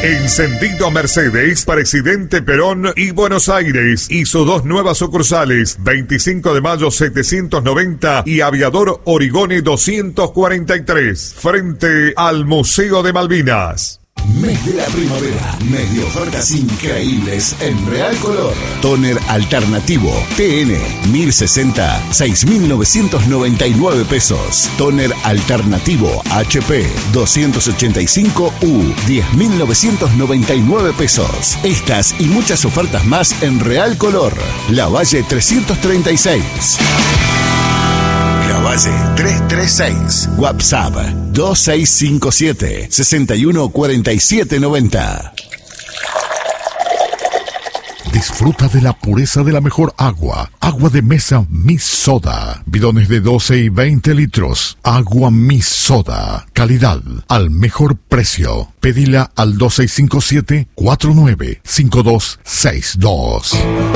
Encendido Mercedes, Presidente Perón y Buenos Aires. Hizo 2 nuevas sucursales, 25 de mayo 790 y Aviador Origone 243, frente al Museo de Malvinas. Mes de la primavera, mes de ofertas increíbles en Real Color. Toner alternativo TN 1060, 6.999 pesos. Toner alternativo HP 285U, 10.999 pesos. Estas y muchas ofertas más en Real Color. La Valle 336. Valle 336. WhatsApp 2657 614790. Disfruta de la pureza de la mejor agua. Agua de mesa Miss Soda. Bidones de 12 y 20 litros. Agua Miss Soda. Calidad al mejor precio. Pedila al 2657 495262.